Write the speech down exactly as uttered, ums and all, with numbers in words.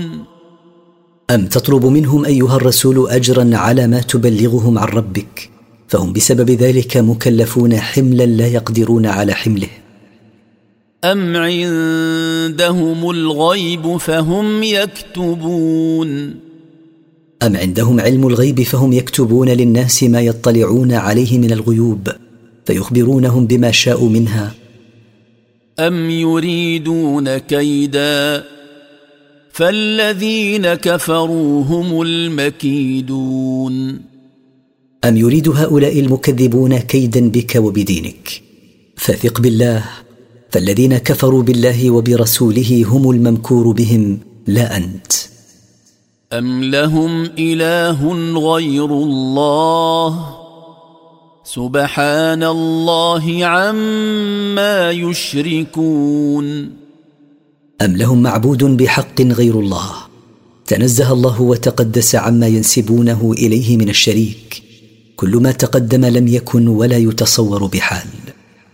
أم تطلب منهم أيها الرسول أجرا على ما تبلغهم عن ربك فهم بسبب ذلك مكلفون حملا لا يقدرون على حمله؟ أم عندهم الغيب فهم يكتبون أم عندهم علم الغيب فهم يكتبون للناس ما يطلعون عليه من الغيوب فيخبرونهم بما شاءوا منها؟ أم يريدون كيدا فالذين كفروا هم المكيدون أم يريد هؤلاء المكذبون كيدا بك وبدينك؟ فثق بالله، فالذين كفروا بالله وبرسوله هم الممكور بهم لا أنت. أم لهم إله غير الله سبحان الله عما يشركون أم لهم معبود بحق غير الله تنزه الله وتقدس عما ينسبونه إليه من الشريك، كل ما تقدم لم يكن ولا يتصور بحال.